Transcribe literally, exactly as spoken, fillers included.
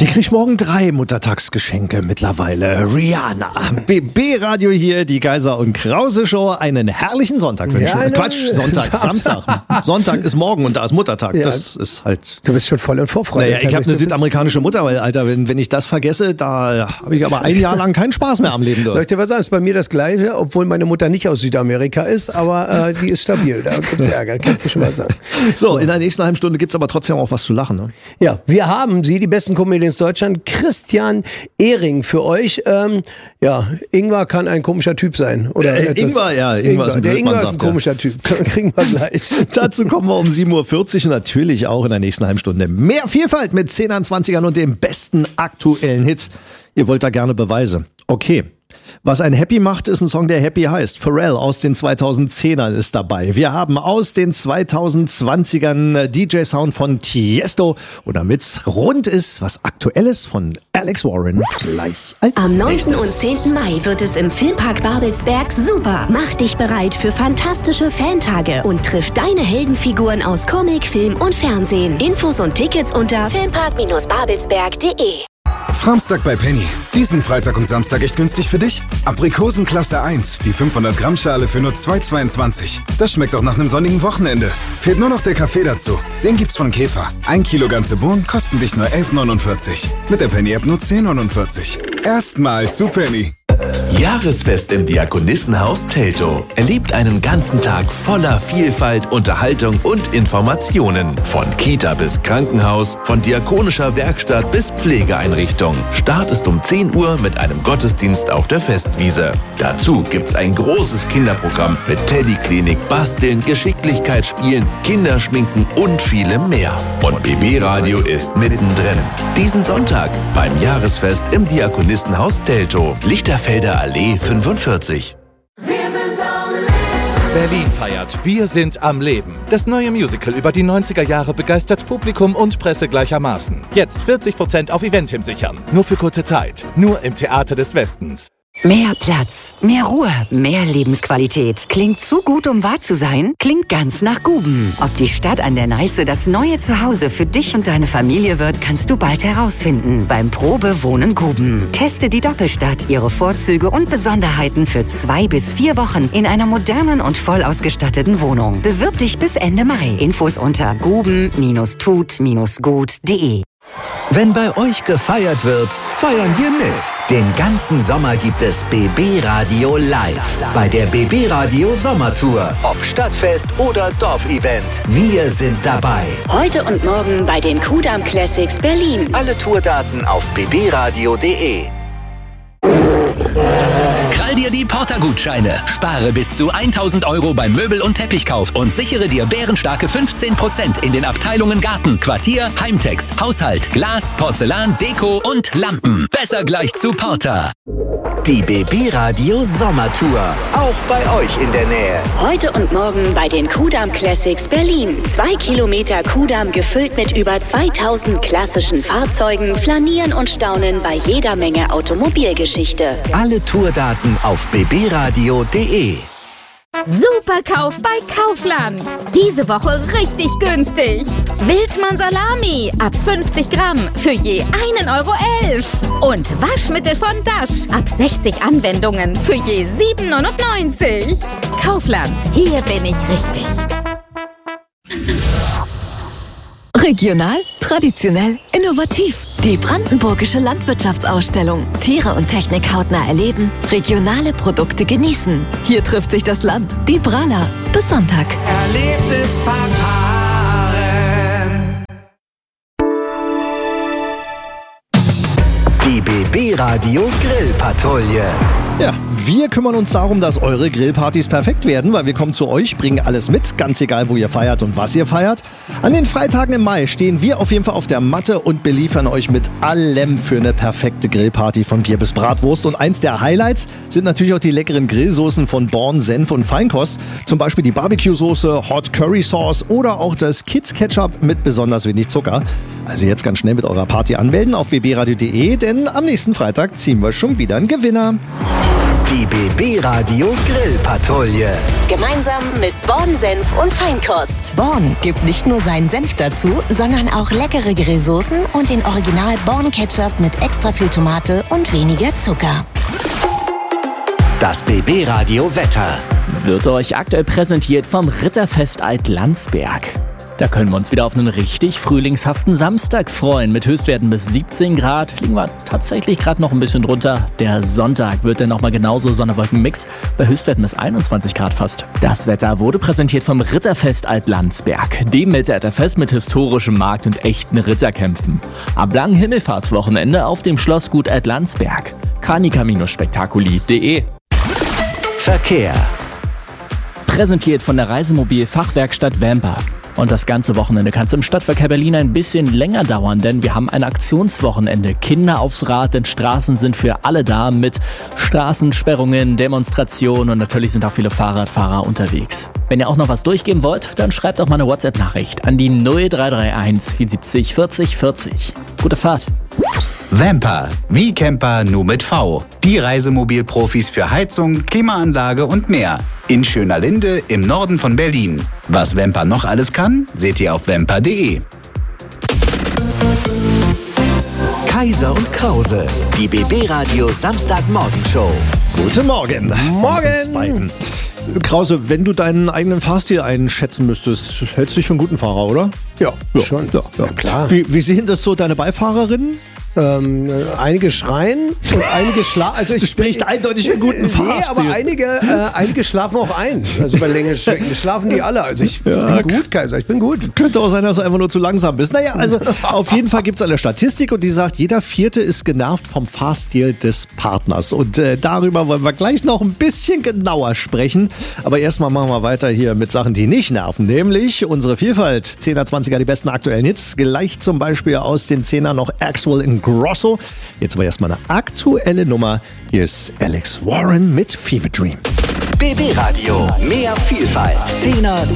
Die kriegt morgen drei Muttertagsgeschenke mittlerweile. Rihanna, B B-Radio hier, die Kaiser und Krause Show. Einen herrlichen Sonntag wünschen. Ja, Quatsch, Sonntag, Samstag. Sonntag ist morgen und da ist Muttertag. Ja, das ist halt... Du bist schon voll in Vorfreude. Naja, ich habe eine südamerikanische Mutter, weil, Alter, wenn, wenn ich das vergesse, da habe ich aber ein Jahr lang keinen Spaß mehr am Leben. Soll ich dir was sagen? Ist bei mir das Gleiche, obwohl meine Mutter nicht aus Südamerika ist, aber äh, die ist stabil. Da gibt es Ärger, kann ich dir schon mal sagen. So, in der nächsten halben Stunde gibt es aber trotzdem auch was zu lachen. Ne? Ja, wir haben sie, die besten Comedians Deutschland, Christian Ehring für euch. Ähm, ja, Ingwer kann ein komischer Typ sein. Oder äh, Ingwer, ja. Ingwer Ingwer. Ist ein Der Ingwer ist ein sagt, komischer ja. Typ. Kriegen wir gleich. Dazu kommen wir um sieben Uhr vierzig und natürlich auch in der nächsten halben Stunde mehr Vielfalt mit zehnern, zwanzigern und den besten aktuellen Hits. Ihr wollt da gerne Beweise. Okay. Was ein Happy macht, ist ein Song, der Happy heißt. Pharrell aus den zweitausendzehnern ist dabei. Wir haben aus den zweitausendzwanzigern D J-Sound von Tiesto. Und damit's rund ist, was Aktuelles von Alex Warren gleich als Am neunten nächstes. und zehnten Mai wird es im Filmpark Babelsberg super. Mach dich bereit für fantastische Fantage und triff deine Heldenfiguren aus Comic, Film und Fernsehen. Infos und Tickets unter filmpark babelsberg punkt de. Framstag bei Penny. Diesen Freitag und Samstag echt günstig für dich? Aprikosen Klasse eins, die fünfhundert Gramm Schale für nur zwei Euro zweiundzwanzig. Das schmeckt auch nach einem sonnigen Wochenende. Fehlt nur noch der Kaffee dazu. Den gibt's von Käfer. Ein Kilo ganze Bohnen kosten dich nur elf neunundvierzig. Mit der Penny-App nur zehn neunundvierzig. Erstmal zu Penny. Jahresfest im Diakonissenhaus Teltow. Erlebt einen ganzen Tag voller Vielfalt, Unterhaltung und Informationen. Von Kita bis Krankenhaus, von diakonischer Werkstatt bis Pflegeeinrichtung. Start ist um zehn Uhr mit einem Gottesdienst auf der Festwiese. Dazu gibt's ein großes Kinderprogramm mit Teddyklinik, Basteln, Geschicklichkeitsspielen, Kinderschminken und vielem mehr. Und B B-Radio ist mittendrin. Diesen Sonntag beim Jahresfest im Diakonissenhaus Teltow. Lichterfelder Allee fünfundvierzig. Berlin feiert Wir sind am Leben. Das neue Musical über die neunziger Jahre begeistert Publikum und Presse gleichermaßen. Jetzt vierzig Prozent auf Eventim sichern. Nur für kurze Zeit. Nur im Theater des Westens. Mehr Platz, mehr Ruhe, mehr Lebensqualität. Klingt zu gut, um wahr zu sein? Klingt ganz nach Guben. Ob die Stadt an der Neiße das neue Zuhause für dich und deine Familie wird, kannst du bald herausfinden. Beim Probewohnen Guben. Teste die Doppelstadt, ihre Vorzüge und Besonderheiten für zwei bis vier Wochen in einer modernen und voll ausgestatteten Wohnung. Bewirb dich bis Ende Mai. Infos unter guben tut gut punkt de. Wenn bei euch gefeiert wird, feiern wir mit. Den ganzen Sommer gibt es B B-Radio live. Bei der B B-Radio Sommertour. Ob Stadtfest oder Dorfevent. Wir sind dabei. Heute und morgen bei den Kudamm Classics Berlin. Alle Tourdaten auf b b radio punkt de. Krall dir die Porter-Gutscheine. Spare bis zu tausend Euro beim Möbel- und Teppichkauf und sichere dir bärenstarke fünfzehn Prozent in den Abteilungen Garten, Quartier, Heimtex, Haushalt, Glas, Porzellan, Deko und Lampen. Besser gleich zu Porter. Die B B-Radio Sommertour. Auch bei euch in der Nähe. Heute und morgen bei den Kudamm Classics Berlin. Zwei Kilometer Kudamm gefüllt mit über zweitausend klassischen Fahrzeugen, flanieren und staunen bei jeder Menge Automobilgeschichte. Alle Tourdaten auf b b radio punkt de. Superkauf bei Kaufland. Diese Woche richtig günstig. Wildmann Salami ab fünfzig Gramm für je einen Euro elf. Und Waschmittel von Dash ab sechzig Anwendungen für je sieben neunundneunzig. Kaufland, hier bin ich richtig. Regional, traditionell, innovativ. Die Brandenburgische Landwirtschaftsausstellung. Tiere und Technik hautnah erleben, regionale Produkte genießen. Hier trifft sich das Land. Die Brala. Bis Sonntag. Erlebnis Paaren. Die B B-Radio Grillpatrouille. Ja, wir kümmern uns darum, dass eure Grillpartys perfekt werden, weil wir kommen zu euch, bringen alles mit, ganz egal, wo ihr feiert und was ihr feiert. An den Freitagen im Mai stehen wir auf jeden Fall auf der Matte und beliefern euch mit allem für eine perfekte Grillparty von Bier bis Bratwurst. Und eins der Highlights sind natürlich auch die leckeren Grillsoßen von Born, Senf und Feinkost. Zum Beispiel die Barbecue-Soße, Hot Curry Sauce oder auch das Kids Ketchup mit besonders wenig Zucker. Also jetzt ganz schnell mit eurer Party anmelden auf b b radio punkt de, denn am nächsten Freitag ziehen wir schon wieder einen Gewinner. Die B B Radio Grillpatrouille. Gemeinsam mit Born Senf und Feinkost. Born gibt nicht nur seinen Senf dazu, sondern auch leckere Grillsoßen und den Original Born Ketchup mit extra viel Tomate und weniger Zucker. Das B B Radio Wetter wird euch aktuell präsentiert vom Ritterfest Alt-Landsberg. Da können wir uns wieder auf einen richtig frühlingshaften Samstag freuen. Mit Höchstwerten bis siebzehn Grad. Liegen wir tatsächlich gerade noch ein bisschen drunter. Der Sonntag wird dann nochmal genauso Sonne-Wolken-Mix. Bei Höchstwerten bis einundzwanzig Grad fast. Das Wetter wurde präsentiert vom Ritterfest Alt-Landsberg. Dem Mittelalterfest mit historischem Markt und echten Ritterkämpfen. Am langen Himmelfahrtswochenende auf dem Schlossgut Alt-Landsberg. Carnica Spektakuli punkt de. Verkehr. Präsentiert von der Reisemobil-Fachwerkstatt Vamper. Und das ganze Wochenende kann es im Stadtverkehr Berlin ein bisschen länger dauern, denn wir haben ein Aktionswochenende. Kinder aufs Rad, denn Straßen sind für alle da mit Straßensperrungen, Demonstrationen und natürlich sind auch viele Fahrradfahrer unterwegs. Wenn ihr auch noch was durchgeben wollt, dann schreibt auch mal eine WhatsApp-Nachricht an die null drei drei eins vierundsiebzig vierzig vierzig. Gute Fahrt! Vamper, wie Camper nur mit V. Die Reisemobilprofis für Heizung, Klimaanlage und mehr. In Schönerlinde im Norden von Berlin. Was Vamper noch alles kann, seht ihr auf vamper punkt de. Kaiser und Krause, die B B Radio Samstagmorgenshow. Guten Morgen. Morgen. Krause, wenn du deinen eigenen Fahrstil einschätzen müsstest, hältst du dich für einen guten Fahrer, oder? Ja, ja schon. Ja, ja. Ja, klar. Wie, wie sehen das so deine Beifahrerin? Ähm, einige schreien und einige schlafen. Also du sprichst eindeutig für einen guten Fahrstil. Nee, aber einige, äh, einige schlafen auch ein. Also bei längeren Strecken schlafen die alle. Also ich ja, bin gut, Kaiser, ich bin gut. Könnte auch sein, dass du einfach nur zu langsam bist. Naja, also auf jeden Fall gibt es eine Statistik und die sagt, jeder Vierte ist genervt vom Fahrstil des Partners. Und äh, darüber wollen wir gleich noch ein bisschen genauer sprechen. Aber erstmal machen wir weiter hier mit Sachen, die nicht nerven. Nämlich unsere Vielfalt. zehner, zwanziger, die besten aktuellen Hits. Gleich zum Beispiel aus den Zehnern noch Axwell in Grosso. Jetzt aber erstmal eine aktuelle Nummer. Hier ist Alex Warren mit Fever Dream. B B Radio, mehr Vielfalt. Zehner,